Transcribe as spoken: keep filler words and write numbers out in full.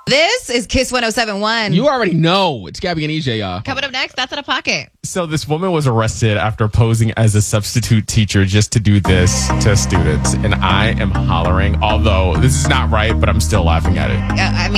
This is Kiss one oh seven point one. You already know. It's Gabby and E J, y'all. Coming up next, That's in a Pocket. So this woman was arrested after posing as a substitute teacher just to do this to students. And I am hollering, although this is not right, but I'm still laughing at it. Uh, I mean,